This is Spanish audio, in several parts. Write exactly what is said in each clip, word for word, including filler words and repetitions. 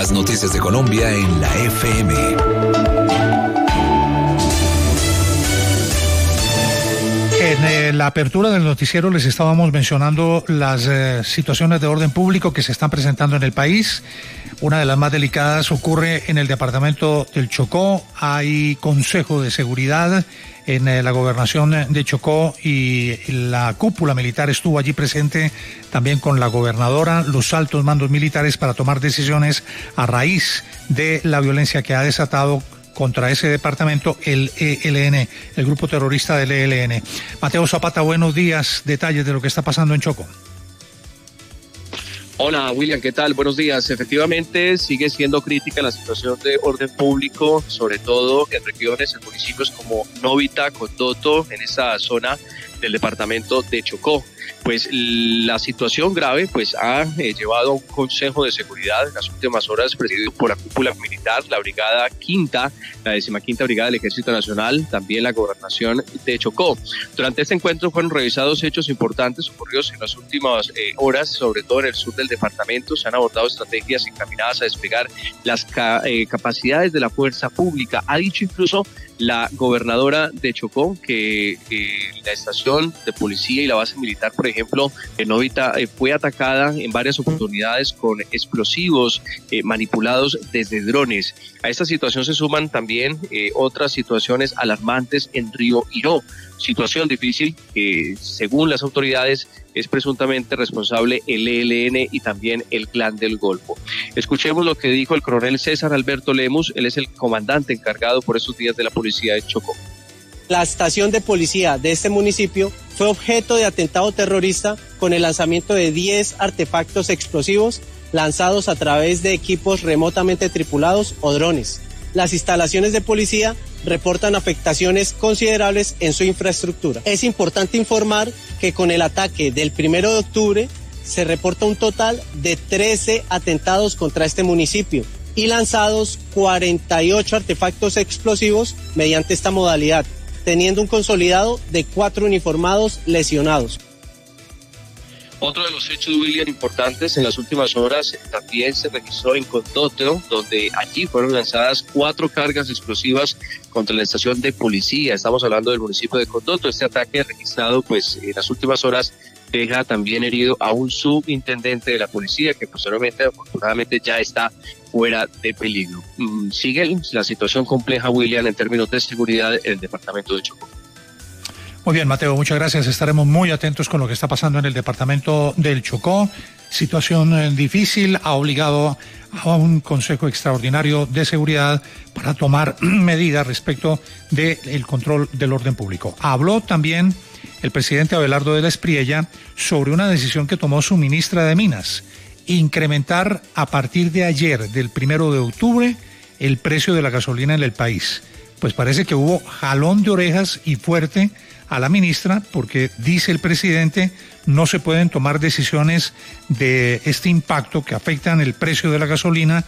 Las noticias de Colombia en la F M. En eh, la apertura del noticiero les estábamos mencionando las eh, situaciones de orden público que se están presentando en el país. Una de las más delicadas ocurre en el departamento del Chocó. Hay consejo de seguridad en eh, la gobernación de Chocó y la cúpula militar estuvo allí presente también con la gobernadora, los altos mandos militares para tomar decisiones a raíz de la violencia que ha desatado contra ese departamento el E L N, el grupo terrorista del E L N. Mateo Zapata, buenos días. Detalles de lo que está pasando en Chocó. Hola William, ¿qué tal? Buenos días. Efectivamente sigue siendo crítica la situación de orden público, sobre todo en regiones, en municipios como Novita, Condoto, en esa zona del departamento de Chocó. Pues la situación grave pues ha eh, llevado a un consejo de seguridad en las últimas horas presidido por la cúpula militar, la brigada quinta, la decimaquinta brigada del Ejército Nacional, también la gobernación de Chocó. Durante este encuentro fueron revisados hechos importantes ocurridos en las últimas eh, horas, sobre todo en el sur del departamento. Se han abordado estrategias encaminadas a desplegar las ca eh, capacidades de la fuerza pública. Ha dicho incluso la gobernadora de Chocó que eh, la estación de policía y la base militar, por ejemplo, en Novita, eh, fue atacada en varias oportunidades con explosivos eh, manipulados desde drones. A esta situación se suman también eh, otras situaciones alarmantes en Río Iró. Situación difícil que, según las autoridades, es presuntamente responsable el E L N y también el Clan del Golfo. Escuchemos lo que dijo el coronel César Alberto Lemus. Él es el comandante encargado por estos días de la policía de Chocó. La estación de policía de este municipio fue objeto de atentado terrorista con el lanzamiento de diez artefactos explosivos lanzados a través de equipos remotamente tripulados o drones. Las instalaciones de policía reportan afectaciones considerables en su infraestructura. Es importante informar que con el ataque del primero de octubre se reporta un total de trece atentados contra este municipio y lanzados cuarenta y ocho artefactos explosivos mediante esta modalidad, teniendo un consolidado de cuatro uniformados lesionados. Otro de los hechos, William, importantes en las últimas horas también se registró en Condoto, donde allí fueron lanzadas cuatro cargas explosivas contra la estación de policía. Estamos hablando del municipio de Condoto. Este ataque registrado pues en las últimas horas deja también herido a un subintendente de la policía que posteriormente, afortunadamente, ya está fuera de peligro. Sigue la situación compleja, William, en términos de seguridad en el departamento de Chocó. Muy bien, Mateo, muchas gracias. Estaremos muy atentos con lo que está pasando en el departamento del Chocó. Situación difícil, ha obligado a un Consejo Extraordinario de Seguridad para tomar medidas respecto del control del orden público. Habló también el presidente Abelardo de la Espriella sobre una decisión que tomó su ministra de Minas: incrementar a partir de ayer, del primero de octubre, el precio de la gasolina en el país. Pues parece que hubo jalón de orejas y fuerte a la ministra, porque dice el presidente no se pueden tomar decisiones de este impacto que afectan el precio de la gasolina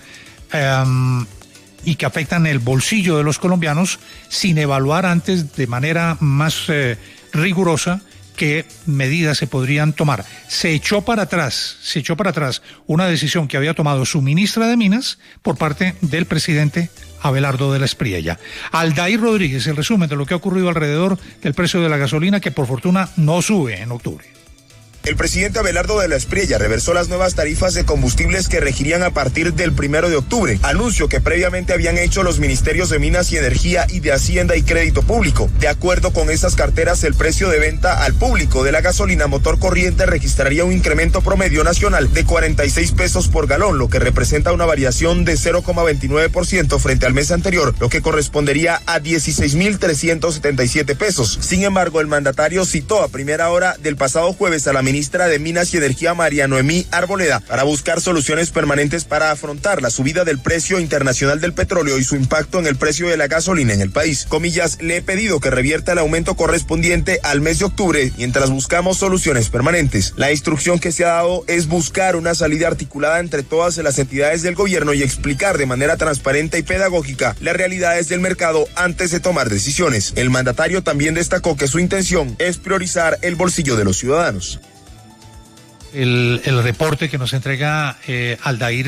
um, y que afectan el bolsillo de los colombianos sin evaluar antes de manera más eh, rigurosa qué medidas se podrían tomar. Se echó para atrás, se echó para atrás una decisión que había tomado su ministra de Minas por parte del presidente Abelardo de la Espriella. Aldair Rodríguez, el resumen de lo que ha ocurrido alrededor del precio de la gasolina, que por fortuna no sube en octubre. El presidente Abelardo de la Espriella reversó las nuevas tarifas de combustibles que regirían a partir del primero de octubre, anuncio que previamente habían hecho los ministerios de Minas y Energía y de Hacienda y Crédito Público. De acuerdo con estas carteras, el precio de venta al público de la gasolina motor corriente registraría un incremento promedio nacional de cuarenta y seis pesos por galón, lo que representa una variación de cero coma veintinueve por ciento frente al mes anterior, lo que correspondería a dieciséis mil trescientos setenta y siete pesos. Sin embargo, el mandatario citó a primera hora del pasado jueves a la ministra de Minas y Energía, María Noemí Arboleda, para buscar soluciones permanentes para afrontar la subida del precio internacional del petróleo y su impacto en el precio de la gasolina en el país. Comillas, le he pedido que revierta el aumento correspondiente al mes de octubre mientras buscamos soluciones permanentes. La instrucción que se ha dado es buscar una salida articulada entre todas las entidades del gobierno y explicar de manera transparente y pedagógica las realidades del mercado antes de tomar decisiones. El mandatario también destacó que su intención es priorizar el bolsillo de los ciudadanos. El, el reporte que nos entrega eh, Aldair